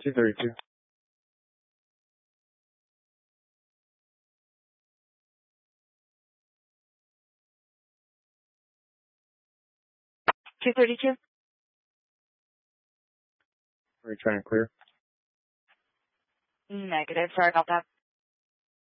232. 232. Are you trying to clear? Negative. Sorry about that.